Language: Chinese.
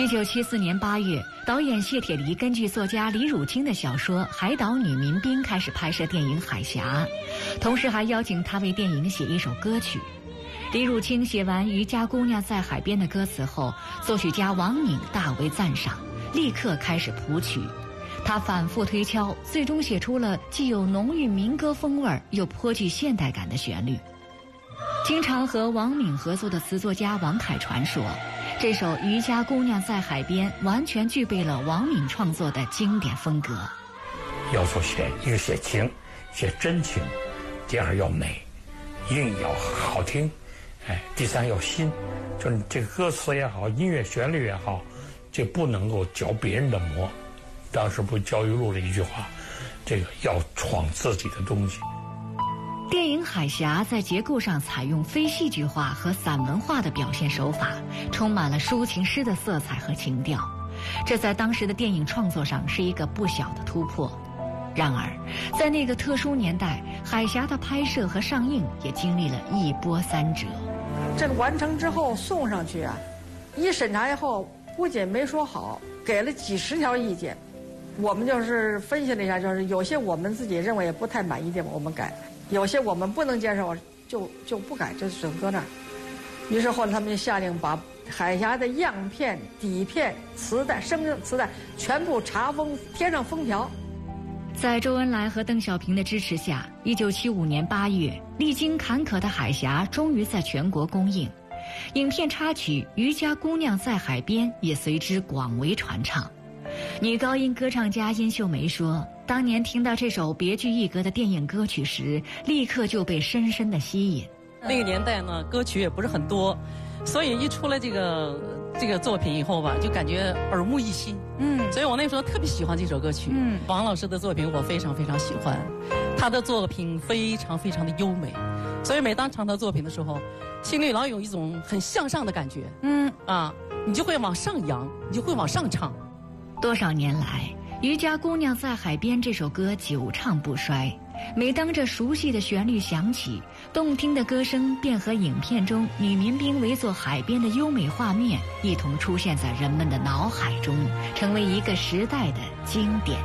1974年8月，导演谢铁骊根据作家李汝清的小说《海岛女民兵》开始拍摄电影《海峡》，同时还邀请他为电影写一首歌曲。李汝清写完《渔家姑娘在海边》的歌词后，作曲家王敏大为赞赏，立刻开始谱曲。他反复推敲，最终写出了既有浓郁民歌风味又颇具现代感的旋律。经常和王敏合作的词作家王凯传说，这首《渔家姑娘在海边》完全具备了王敏创作的经典风格。 要说一个写情，写真情；第二要美，韵要好听；第三要新，就是这个歌词也好，音乐旋律也好，这不能够嚼别人的馍。当时不焦裕禄的一句话，这个要闯自己的东西。 电影《海峡》在结构上采用非戏剧化和散文化的表现手法，充满了抒情诗的色彩和情调，这在当时的电影创作上是一个不小的突破。然而，在那个特殊年代，《海峡》的拍摄和上映也经历了一波三折。 这个完成之后送上去啊，一审查以后，不仅没说好，给了几十条意见。我们就是分析了一下，就是有些我们自己认为也不太满意的，我们改；有些我们不能接受，就不改，就只搁那儿。于是后来他们就下令把海峡的样片、底片、磁带、声磁带全部查封，贴上封条。 在周恩来和邓小平的支持下，1975年8月，历经坎坷的《海峡》终于在全国公映。影片插曲《渔家姑娘在海边》也随之广为传唱。女高音歌唱家殷秀梅说，当年听到这首别具一格的电影歌曲时，立刻就被深深的吸引。 那个年代呢，歌曲也不是很多，所以一出来这个作品以后吧，就感觉耳目一新。所以我那时候特别喜欢这首歌曲。王老师的作品我非常非常喜欢，他的作品非常非常的优美，所以每当唱他作品的时候，心里老有一种很向上的感觉。你就会往上扬，你就会往上唱。 多少年来，《渔家姑娘在海边》这首歌久唱不衰。每当这熟悉的旋律响起，动听的歌声便和影片中女民兵围坐海边的优美画面一同出现在人们的脑海中，成为一个时代的经典